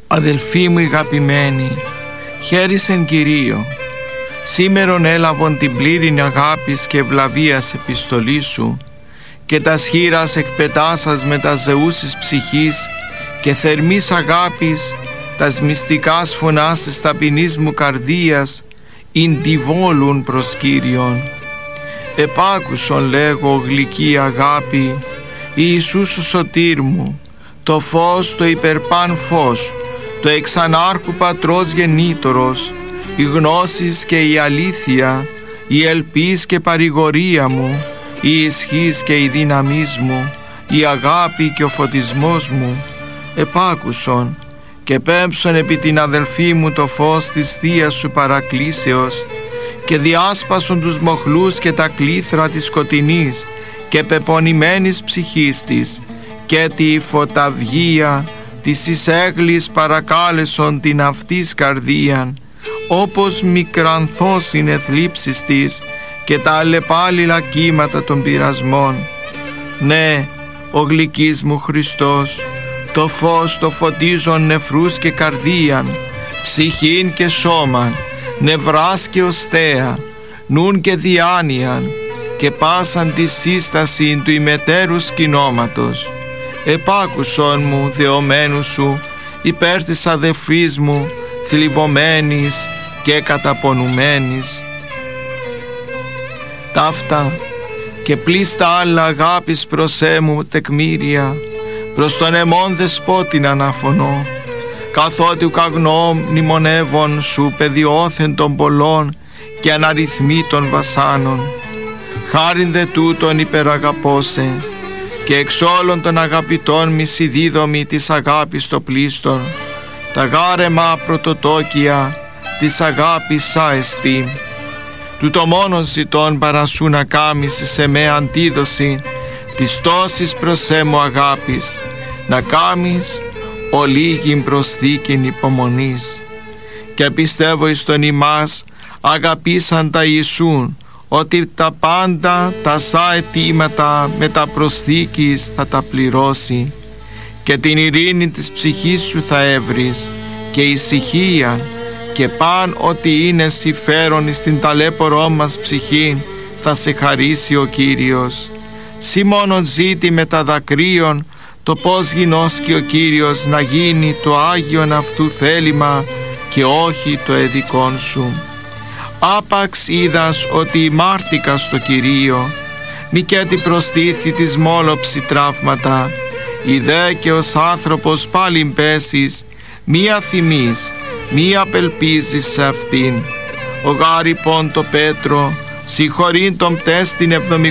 Αδελφοί μου αγαπημένοι, χαίρισεν Κυρίω. Σήμερον έλαβον την πλήρην αγάπης και ευλαβίας επιστολή σου και τας χείρας εκπετάσας με τα ζεούσης ψυχής και θερμής αγάπης τας μυστικάς φωνάς της ταπεινής μου καρδίας ειν τη βόλουν προς Κύριον. Επάκουσον λέγω γλυκή αγάπη, Ιησούσου σωτήρ μου, το φως, το υπερπάν φως, το εξανάρχου Πατρός γεννήτωρος, η γνώσης και η αλήθεια, η ελπίς και παρηγορία μου, η ισχύς και η δύναμής μου, η αγάπη και ο φωτισμός μου. Επάκουσον και πέμψον επί την αδελφή μου το φως της Θείας σου παρακλήσεως και διάσπασον τους μοχλούς και τα κλήθρα της σκοτεινής και πεπονημένης ψυχής της και τη φωταυγία της εισέγλης παρακάλεσον την αυτής καρδίαν, όπως μικρανθός είναι θλίψεις της και τα αλλεπάλληλα κύματα των πειρασμών. Ναι, ο γλυκής μου Χριστός, το φως το φωτίζον νεφρούς και καρδίαν, ψυχήν και σώμαν, νευράς και οστέα, νουν και διάνοιαν και πάσαν τη σύσταση του ημετέρου σκηνώματος. Επάκουσον μου δεωμένου σου υπέρ της αδελφής μου θλιβωμένης και καταπονουμένης. Ταύτα και πλήστα άλλα αγάπης προς έμου τεκμήρια, προς τον εμών δεσπότην αναφωνώ, καθότι ουκ αγνοώ μνημονεύων σου παιδιώθεν των πολλών και αναριθμήτων βασάνων. Χάριν δε τούτον υπεραγαπώσε και εξ όλων των αγαπητών μη συνδίδομη της αγάπης το πλήστον, τα γάρεμα πρωτοτόκια της αγάπης σα εστί. Τούτο μόνον ζητών παρασού να κάμεις σε με αντίδοση της τόσης προς έμου αγάπης, να κάμεις ολίγην προσθήκην υπομονής. Και πιστεύω εις τον ημάς αγαπήσαν τα Ιησούν, ότι τα πάντα τα σα αιτήματα με τα προσθήκης θα τα πληρώσει και την ειρήνη της ψυχής σου θα έβρεις και ησυχία και παν ότι είναι συμφέρον στην ταλέπορό μας ψυχή θα σε χαρίσει ο Κύριος. Σύ μόνον ζήτη με τα δακρύων το πώς γινώσκει ο Κύριος να γίνει το Άγιον αυτού θέλημα και όχι το εδικών σου. Άπαξ είδας ότι ημάρτηκα στο Κυρίο, μη και την προστήθη της μόλοψη τραύματα, ιδέ και ως άνθρωπος πάλιν πέσεις, μία θυμής, μία απελπίζεις σε αυτήν. Ο γάρυπον το Πέτρο, συγχωρήν τον πτέστην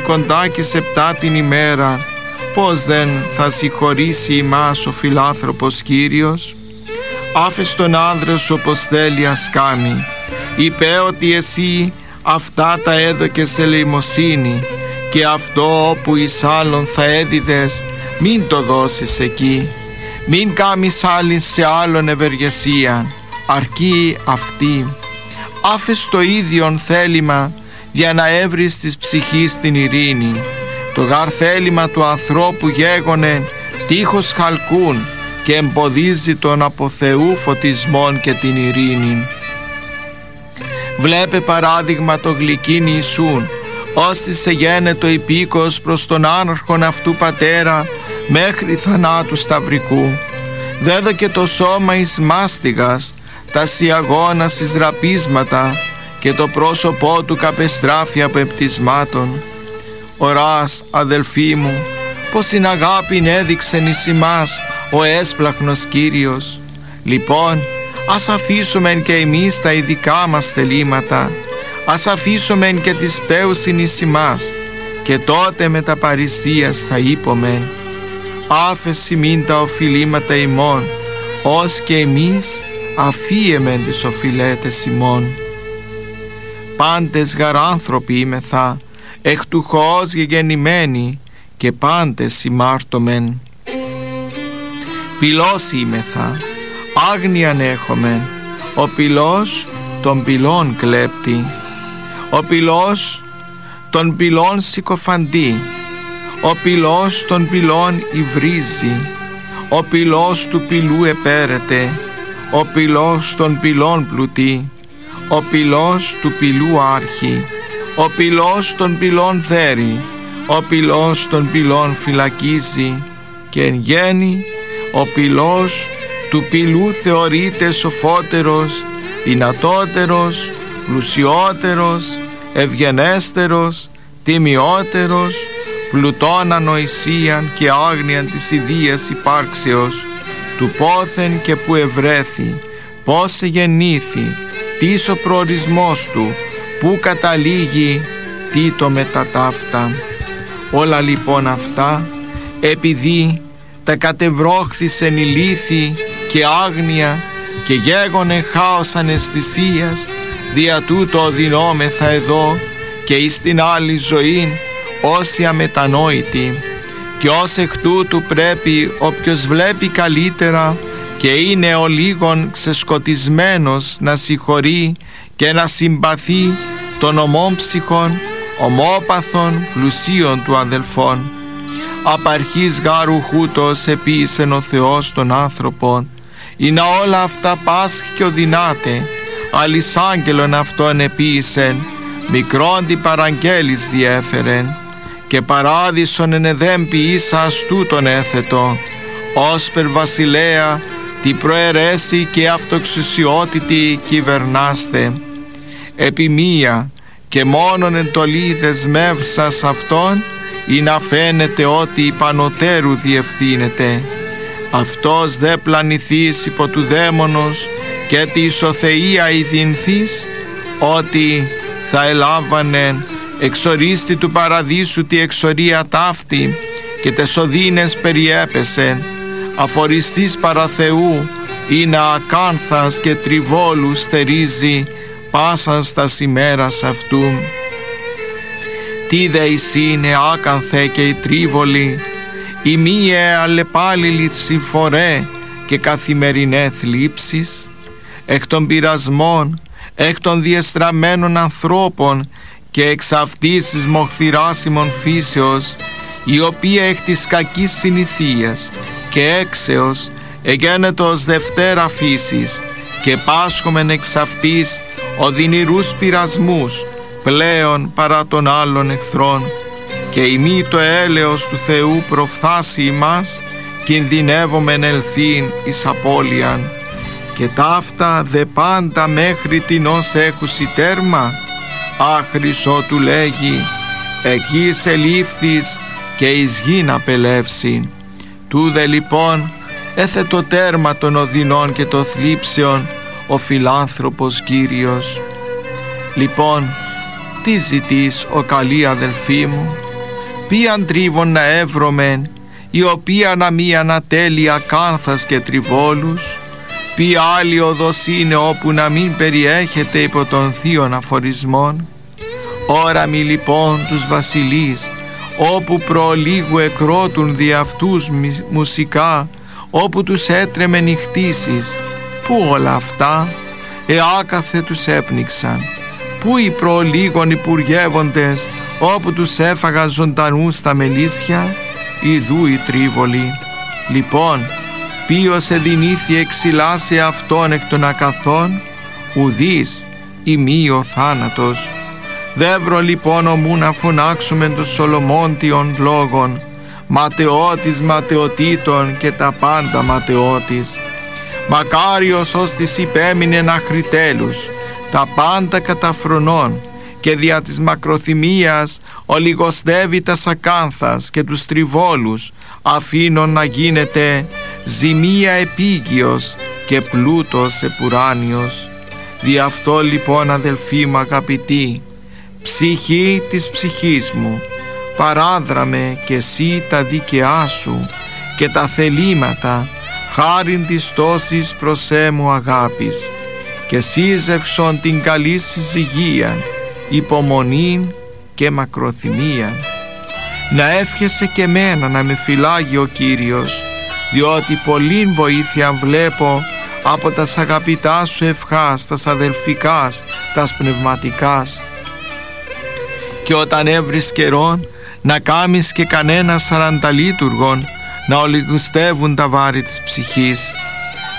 77 την ημέρα, πώς δεν θα συγχωρήσει ημάς ο φιλάνθρωπος Κύριος? Άφες τον άνδρα σου όπως θέλει ας κάνει, είπε ότι εσύ αυτά τα έδωκες σε ελεημοσύνη και αυτό όπου εις άλλον θα έδιδες μην το δώσεις εκεί. Μην κάμεις άλλην σε άλλον ευεργεσία, αρκεί αυτή. Άφες το ίδιον θέλημα για να έβρεις της ψυχής την ειρήνη. Το γαρ θέλημα του ανθρώπου γέγονε τείχος χαλκούν και εμποδίζει τον από Θεού φωτισμόν και την ειρήνη. Βλέπε παράδειγμα το γλυκήν Ιησούν, ώστι σε γένετο υπήκος προς τον άναρχον αυτού πατέρα μέχρι θανάτου σταυρικού. Δέδοκε το σώμα εις μάστιγας, τα σιαγώνας εις ραπίσματα και το πρόσωπό του καπεστράφει από εμπτυσμάτων. Ωράς, αδελφοί μου, πως την αγάπην έδειξεν εις ημάς ο έσπλαχνος Κύριος. Λοιπόν, ας αφήσουμε και εμείς τα ειδικά μας θελήματα, ας αφήσουμε και τις πτέουσιν εις ημάς, και τότε με τα παρησίας θα είπομεν, άφεση μην τα οφειλήματα ημών, ως και εμείς αφίεμεν τις οφειλέτες ημών. Πάντες γαράνθρωποι είμεθα, εκ του χωός γεγεννημένοι, και πάντες ημάρτωμεν. Πυλός είμεθα, άγνοιαν έχομεν, ο πυλός των πυλών κλέπτει, ο πυλός των πυλών συκοφαντεί, ο πυλός των πυλών υβρίζει, ο πυλός του πυλού επέρεται, ο πυλός των πυλών πλουτεί, ο πυλός του πυλού άρχη, ο πυλός των πυλών δέρει, ο πυλός των πυλών φυλακίζει, και εν γέννη ο πυλός του πυλού θεωρείται σοφότερος, δυνατότερος, πλουσιότερος, ευγενέστερος, τιμιότερος, πλουτών ανοησίαν και άγνοιαν της ιδίας υπάρξεως, του πόθεν και που ευρέθη, πώς γεννήθη, τι ο προορισμός του, που καταλήγει, τι το μετά ταύτα. Όλα λοιπόν αυτά, επειδή τα κατεβρόχθησεν ηλίθη και άγνοια και γέγονε χάος αναισθησίας, δια τούτο οδυνόμεθα εδώ και εις την άλλη ζωήν όσοι αμετανόητοι, και ως εκ τούτου πρέπει όποιος βλέπει καλύτερα και είναι ο λίγον ξεσκοτισμένος να συγχωρεί και να συμπαθεί των ομόψυχων, ομόπαθων, πλουσίων του αδελφών. Απαρχής γαρουχούτος επίησεν ο Θεός των άνθρωπων, ή να όλα αυτά πάσχει και οδυνάται, αλης άγγελον αυτόν επίησεν, μικρόν τι παραγγέλης διέφερεν, και παράδεισον εν εδέμ ποιήσα αστούτον έθετο, όσπερ βασιλέα τι προαιρέσει και αυτοξουσιότητη κυβερνάστε. Επί μία και μόνον εντολή δεσμεύσας αυτόν, ή να φαίνεται ότι υπανωτέρου διευθύνεται. Αυτός δε πλανηθείς υπό του δαίμονος και τη ισοθεία ειδυνθείς, ότι θα ελάβανεν εξορίστη του παραδείσου τη εξορία ταύτη και τες οδύνες περιέπεσεν, αφοριστής παρά Θεού, ή να ακάνθας και τριβόλου στερίζει πάσας τας ημέρας αυτού. Τι δε εις είναι άκανθε και η τρίβολη, η μίαι αλλεπάλληλη συμφορέ και καθημερινέ θλίψεις, εκ των πειρασμών, εκ των διεστραμμένων ανθρώπων και εξ αυτής της μοχθηράσιμων φύσεως, η οποία εκ της κακής συνηθίας και έξεως εγένετος δευτέρα φύσης, και πάσχομεν εξ αυτής οδυνηρούς πειρασμούς πλέον παρά των άλλων εχθρών, και ημί το έλεος του Θεού προφθάσει ημάς, κινδυνεύομεν ελθύν εις απώλειαν, και ταύτα δε πάντα μέχρι την ως έχουσι τέρμα, άχρησο του λέγει, εκεί ελήφθης και εις γην απελεύσει. Τούδε λοιπόν έθε το τέρμα των οδυνών και των θλίψεων ο φιλάνθρωπος Κύριος. Λοιπόν, τι ζητείς ο καλή αδελφή μου, ποιαν τρίβον να εύρωμεν, η οποία να μη ανατέλει ακάνθας και τριβόλους, ποια άλλη οδός είναι όπου να μην περιέχεται υπό των θείων αφορισμών. Όραμοι λοιπόν τους βασιλείς, όπου προλίγου εκρότουν δι' αυτούς μουσικά, όπου τους έτρεμε νυχτήσεις, πού όλα αυτά, εάκαθε τους έπνιξαν. Πού οι προλίγων υπουργεύοντες, όπου τους έφαγαν ζωντανούς στα μελίσια, ιδού η τρίβολη. Λοιπόν, ποιος εδυνήθη εξηλάσει αυτόν εκ των ακαθών, ουδείς ημί ο θάνατος. Δεύρο λοιπόν ομού να φωνάξουμε των Σολομόντιων λόγων, ματαιώτης ματαιωτήτων και τα πάντα ματαιώτης. Μακάριος ως της υπέμεινεν αχριτέλους, τα πάντα καταφρονών, και δια της μακροθυμίας ολιγοστεύει τας ακάνθας και τους τριβόλους, αφήνων να γίνεται ζημία επίγειος και πλούτος επουράνιος. Δι' αυτό λοιπόν αδελφοί μου αγαπητοί, ψυχή της ψυχής μου, παράδραμε και εσύ τα δίκαιά σου και τα θελήματα χάριν της τόσης προσέμου αγάπης, και σύζευσον την καλή συζυγίαν, υπομονήν και μακροθυμίαν. Να εύχεσαι και μένα να με φυλάγει ο Κύριος, διότι πολλήν βοήθεια βλέπω από τας αγαπητά σου ευχάς, τας αδελφικάς, τας πνευματικάς. Και όταν έβρεις καιρόν να κάμεις και κανένα 40 λειτουργον, να ολιγουστεύουν τα βάρη της ψυχής.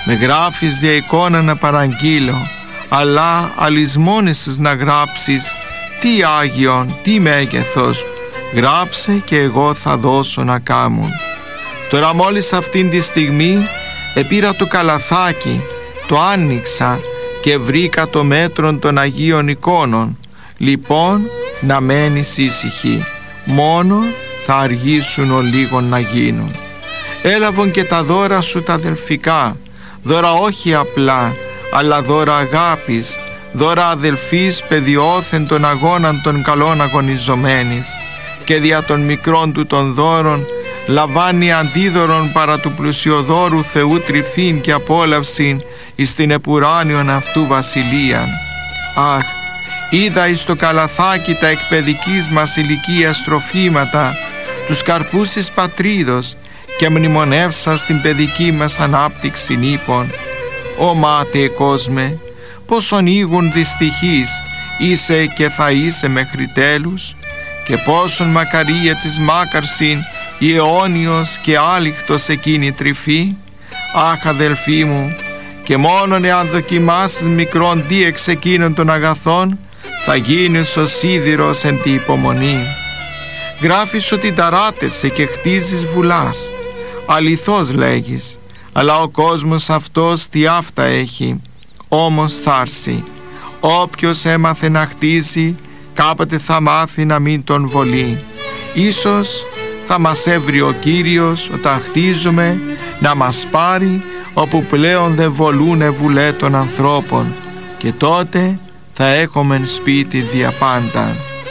Με γράφεις δια εικόνα να παραγγείλω, αλλά αλυσμόνησες να γράψεις τι Άγιον, τι μέγεθος. Γράψε και εγώ θα δώσω να κάμουν. Τώρα μόλις αυτήν τη στιγμή επήρα το καλαθάκι, το άνοιξα και βρήκα το μέτρο των Αγίων εικόνων. Λοιπόν, να μένεις ήσυχη, μόνο θα αργήσουν ο λίγων να γίνουν. Έλαβον και τα δώρα σου τα αδελφικά, δώρα όχι απλά, αλλά δώρα αγάπης, δώρα αδελφής παιδιώθεν των αγώναν των καλών αγωνιζομένης, και δια των μικρών του των δώρων λαμβάνει αντίδωρον παρά του πλουσιοδόρου Θεού τρυφήν και απόλαυσιν εις την επουράνιον αυτού βασιλείαν. Αχ, είδα εις το καλαθάκι τα εκπαιδικής μας ηλικίας τροφήματα, τους καρπούς της πατρίδος, και μνημονεύσα στην παιδική μας ανάπτυξη είπων: «Ω μάταιε κόσμε, πόσον ήγουν δυστυχείς είσαι και θα είσαι μέχρι τέλους, και πόσον μακαρία της μάκαρσιν η αιώνιος και άλιχτος εκείνη τρυφή. Αχ αδελφοί μου, και μόνον εάν δοκιμάσεις μικρόν τι εξ εκείνων των αγαθών, θα γίνεις ο σίδηρος εν τη υπομονή. Γράφεις ότι ταράτεσαι και χτίζεις βουλάς, αληθώς λέγεις, αλλά ο κόσμος αυτός τι αυτά έχει. Όμως θα έρθει, όποιος έμαθε να χτίσει, κάποτε θα μάθει να μην τον βολεί. Ίσως θα μας έβρει ο Κύριος όταν χτίζουμε, να μας πάρει όπου πλέον δεν βολούνε βουλέ των ανθρώπων, και τότε θα έχουμε σπίτι διαπάντα.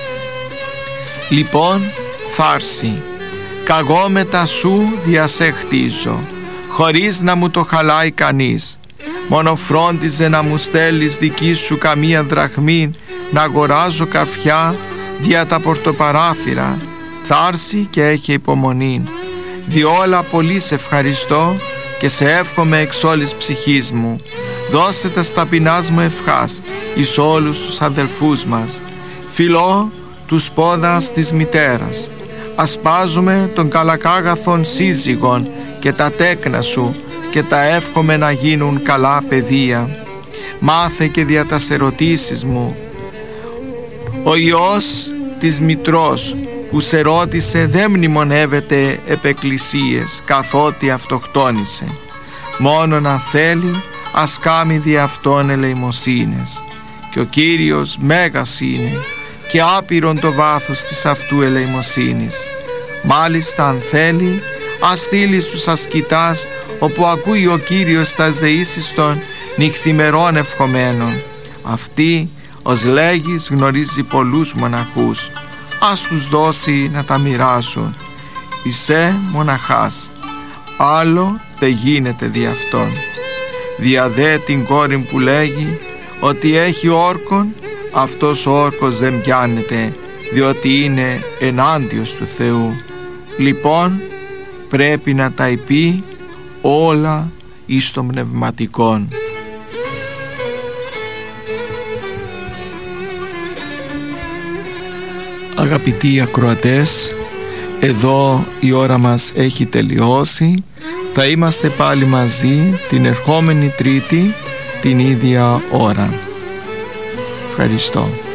Λοιπόν θα έρθει, καγώ μετά σου δια σε χτίζω, χωρίς να μου το χαλάει κανείς. Μόνο φρόντιζε να μου στέλνεις δική σου καμία δραχμή, να αγοράζω καρφιά δια τα πορτοπαράθυρα. Θα έρθει και έχει υπομονή. Διόλα πολύ σε ευχαριστώ και σε εύχομαι εξ όλης ψυχής μου. Δώσε τα ταπεινάς μου ευχάς εις όλους τους αδελφούς μας. Φιλώ τους πόδας της μητέρας. Ασπάζουμε τον καλακάγαθον σύζυγον και τα τέκνα σου, και τα εύχομαι να γίνουν καλά παιδεία. Μάθε και δια τας ερωτήσεις μου. Ο Υιός της Μητρός που σε ρώτησε δεν μνημονεύεται επ' εκκλησίες, καθότι αυτοκτόνησε. Μόνο να θέλει ας κάμει δι' αυτόν ελεημοσύνες. Και ο Κύριος μέγας είναι και άπειρον το βάθος της αυτού ελεημοσύνης. Μάλιστα αν θέλει ας στείλει στους ασκητάς, όπου ακούει ο Κύριος τα δεήσεις των νυχθημερών ευχομένων. Αυτοί ως λέγεις γνωρίζει πολλούς μοναχούς, ας τους δώσει να τα μοιράσουν. Είσαι μοναχάς, άλλο δεν γίνεται δι' αυτόν. Δια δε την κόρη που λέγει ότι έχει όρκον, αυτός ο όρκος δεν πιάνεται, διότι είναι ενάντιος του Θεού. Λοιπόν πρέπει να τα υπεί όλα εις των πνευματικών. Αγαπητοί ακροατές, εδώ η ώρα μας έχει τελειώσει. Θα είμαστε πάλι μαζί την ερχόμενη Τρίτη την ίδια ώρα. Ευχαριστώ.